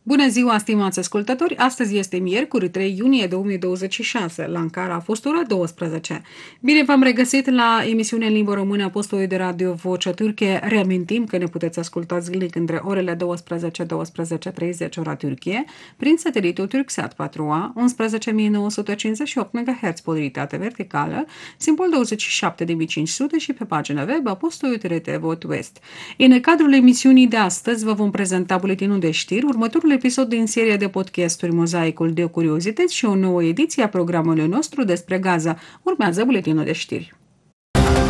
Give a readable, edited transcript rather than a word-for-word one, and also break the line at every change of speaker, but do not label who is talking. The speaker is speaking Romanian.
Bună ziua, stimați ascultători! Astăzi este miercuri, 3 iunie 2026, la Ankara a fost ora 12. Bine v-am regăsit la emisiunea în limbă română a postului de radio Vocea Türkiye. Reamintim că ne puteți asculta zilnic între orele 12-12.30 ora Türkiye, prin satelitul Turksat 4A, 11958 MHz polaritate verticală, simbol 27500 și pe pagina web a postului TRT Vot West. În cadrul emisiunii de astăzi vă vom prezenta buletinul de știri, următorul episod din seria de podcasturi Mozaicul de curiozități și o nouă ediție a programului nostru despre Gaza. Urmează buletinul de știri.